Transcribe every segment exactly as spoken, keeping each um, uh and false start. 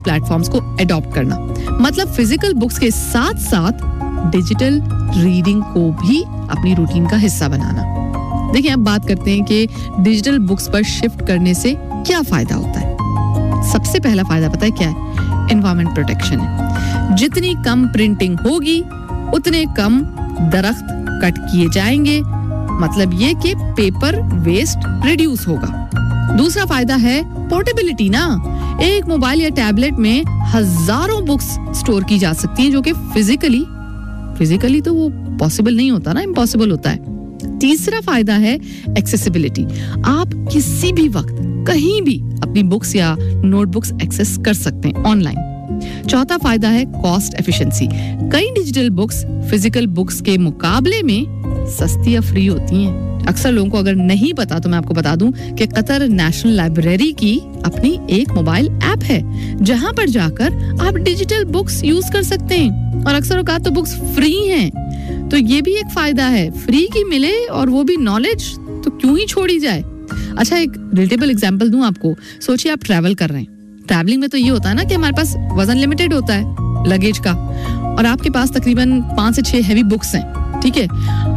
Platforms को adopt करना, मतलब फिजिकल बुक्स के साथ साथ डिजिटल रीडिंग को भी अपनी रूटीन का हिस्सा बनाना। देखिए, अब बात करते हैं कि डिजिटल बुक्स पर शिफ्ट करने से क्या फायदा होता है। सबसे पहला फायदा पता है क्या है? एनवायरमेंट प्रोटेक्शन है। जितनी कम प्रिंटिंग होगी उतने कम दरख्त कट किए जाएंगे, मतलब ये कि पेपर वेस्ट रिड्यूस होगा। दूसरा फायदा है पोर्टेबिलिटी ना। एक मोबाइल या टैबलेट में हजारों बुक्स स्टोर की जा सकती हैं, जो कि फिजिकली फिजिकली तो वो पॉसिबल नहीं होता ना, इम्पॉसिबल होता है। तीसरा फायदा है एक्सेसिबिलिटी। आप किसी भी वक्त कहीं भी अपनी बुक्स या नोटबुक्स एक्सेस कर सकते हैं ऑनलाइन। चौथा फायदा है कॉस्ट एफिशिएंसी। कई डिजिटल बुक्स फिजिकल बुक्स के मुकाबले में सस्ती या फ्री होती हैं। अक्सर लोगों को अगर नहीं पता तो मैं आपको बता दूं कि कतर नेशनल लाइब्रेरी की अपनी एक मोबाइल ऐप है, जहां पर जाकर आप डिजिटल बुक्स यूज कर सकते हैं, और अक्सर औकात तो बुक्स फ्री हैं। तो ये भी एक फायदा है, फ्री की मिले और वो भी नॉलेज, तो क्यों ही छोड़ी जाए। अच्छा, एक रिलेटेबल एग्जांपल दूं आपको। सोचिए आप ट्रैवल कर रहे हैं। ट्रैवलिंग में तो ये होता है ना कि हमारे पास वजन लिमिटेड होता है लगेज का, और आपके पास तकरीबन पांच से छह हैवी बुक्स हैं, ठीक है।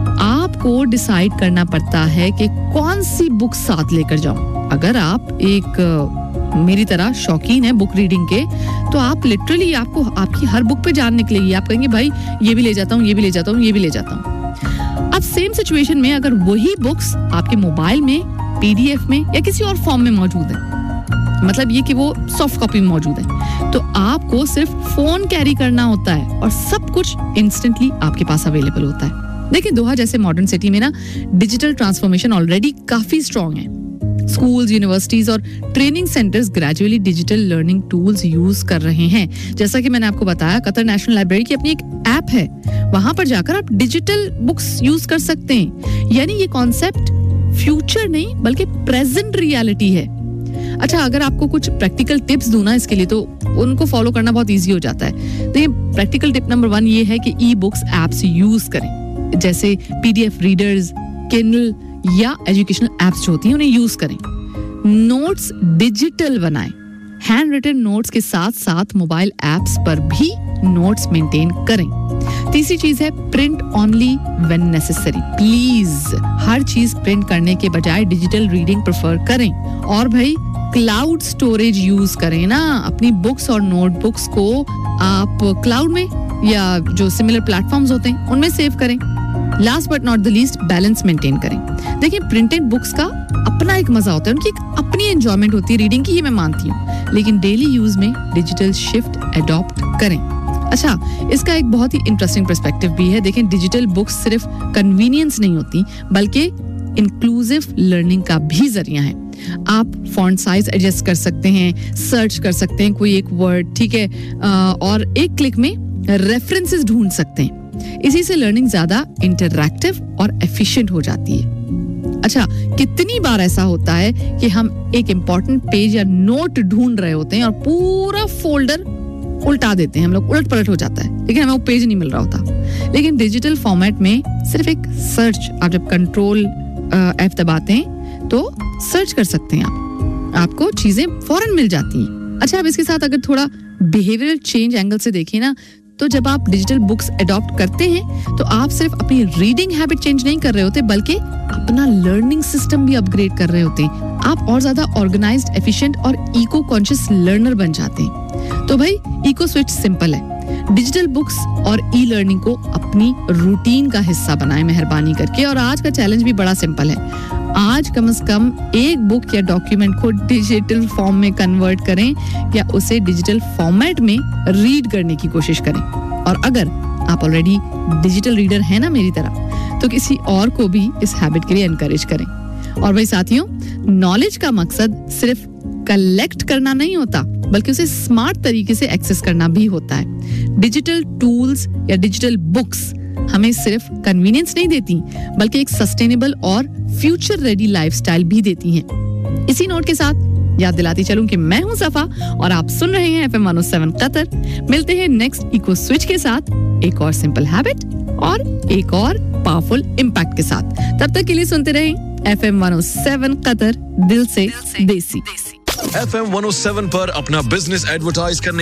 आपको डिसाइड करना पड़ता है कि कौन सी बुक साथ लेकर जाऊं। अगर आप एक मेरी तरह शौकीन है बुक रीडिंग के, तो आप लिटरली आपको आपकी हर बुक पे जान निकलेगी। आप कहेंगे भाई ये भी ले जाता हूँ, ये भी ले जाता हूँ, ये भी ले जाता हूँ। अब सेम सिचुएशन में अगर वही बुक्स आपके मोबाइल में, पीडीएफ में या किसी और फॉर्म में मौजूद है, मतलब ये कि वो सॉफ्ट कॉपी में मौजूद है, तो आपको सिर्फ फोन कैरी करना होता है और सब कुछ इंस्टेंटली आपके पास अवेलेबल होता है। देखिए, दोहा जैसे मॉडर्न सिटी में ना डिजिटल ट्रांसफॉर्मेशन ऑलरेडी काफी स्ट्रॉन्ग है। स्कूल्स, यूनिवर्सिटीज और training centres gradually digital learning tools use कर रहे हैं। जैसा कि मैंने आपको बताया, कतर नेशनल लाइब्रेरी की अपनी एक ऐप है, वहां पर जाकर आप डिजिटल बुक्स यूज कर सकते हैं। यानी ये कॉन्सेप्ट फ्यूचर नहीं बल्कि प्रेजेंट रियलिटी है। अच्छा, अगर आपको कुछ प्रैक्टिकल टिप्स दूं ना इसके लिए, तो उनको फॉलो करना बहुत इजी हो जाता है। देखिए, प्रैक्टिकल टिप नंबर वन ये है कि ई बुक्स एप्स यूज करें, जैसे पीडीएफ रीडर्स, किंडल या एजुकेशनल एप्स जो होती हैं उन्हें यूज करें। नोट्स डिजिटल बनाएं। हैंड रिटन नोट्स के साथ साथ मोबाइल एप्स पर भी नोट्स मेंटेन करें। तीसरी चीज है print only when necessary. Please हर चीज प्रिंट करने के बजाय डिजिटल रीडिंग प्रेफर करें। और भाई क्लाउड स्टोरेज यूज करें ना। अपनी बुक्स और नोटबुक्स को आप क्लाउड में या जो सिमिलर प्लेटफॉर्म्स होते हैं उनमें सेव करें। Last but not the least, balance maintain करें। देखिए, प्रिंटेड बुक्स का अपना एक मजा होता है, उनकी एक अपनी एंजॉयमेंट होती है रीडिंग की, ये मैं मानती हूँ, लेकिन डेली यूज में डिजिटल शिफ्ट अडॉप्ट करें। अच्छा, इसका एक बहुत ही इंटरेस्टिंग पर्सपेक्टिव भी है। देखें, डिजिटल बुक्स सिर्फ कन्वीनियंस नहीं होती बल्कि इंक्लूसिव लर्निंग का भी जरिया है। आप फॉन्ट साइज एडजस्ट कर सकते हैं, सर्च कर सकते हैं कोई एक वर्ड, ठीक है, और एक क्लिक में रेफरेंसेस ढूंढ सकते हैं। इसी से लर्निंग ज्यादा इंटरैक्टिव और एफिशिएंट हो जाती है। अच्छा, कितनी बार ऐसा होता है कि हम एक इंपॉर्टेंट पेज या नोट ढूंढ रहे होते हैं और पूरा फोल्डर उल्टा देते हैं, हम लोग उलट पलट हो जाता है, लेकिन हमें वो पेज नहीं मिल रहा होता। लेकिन डिजिटल फॉर्मेट में सिर्फ एक सर्च, आप जब कंट्रोल एफ दबाते हैं तो सर्च कर सकते हैं, आप आपको चीजें फौरन मिल जाती हैं। अच्छा, अब इसके साथ अगर थोड़ा बिहेवियरल चेंज एंगल से देखें ना, तो जब आप डिजिटल बुक्स अडॉप्ट करते हैं तो आप सिर्फ अपनी रीडिंग हैबिट चेंज नहीं कर रहे होते बल्कि अपना लर्निंग सिस्टम भी अपग्रेड कर रहे होते हैं। आप और ज्यादा ऑर्गेनाइज्ड, एफिशिएंट और इको कॉन्शियस लर्नर बन जाते हैं। तो भाई, इको स्विच सिंपल है। डिजिटल बुक्स और ई लर्निंग को अपनी रूटीन का हिस्सा बनाएं मेहरबानी करके। और आज का चैलेंज भी बड़ा सिंपल है। आज कम से कम एक बुक या डॉक्यूमेंट को डिजिटल फॉर्म में कन्वर्ट करें या उसे डिजिटल फॉर्मेट में रीड करने की कोशिश करें। और अगर आप ऑलरेडी डिजिटल रीडर हैं ना मेरी तरह, तो किसी और को भी इस हैबिट के लिए एनकरेज करें। और भाई साथियों, नॉलेज का मकसद सिर्फ कलेक्ट करना नहीं होता बल्कि उसे स्मार्ट तरीके से एक्सेस करना भी होता है। डिजिटल टूल्स या डिजिटल बुक्स हमें सिर्फ कन्वीनियंस नहीं देती बल्कि एक सस्टेनेबल और फ्यूचर रेडी लाइफस्टाइल भी देती हैं। इसी नोट के साथ याद दिलाती चलूं कि मैं हूं सफा और आप सुन रहे हैं F M one O seven Qatar. मिलते हैं नेक्स्ट इको स्विच के साथ, एक और सिंपल हैबिट और एक और पावरफुल इम्पैक्ट के साथ। तब तक के लिए सुनते रहें F M one O seven Qatar, दिल से देसी। F M one O seven पर अपना बिजनेस एडवर्टाइज करने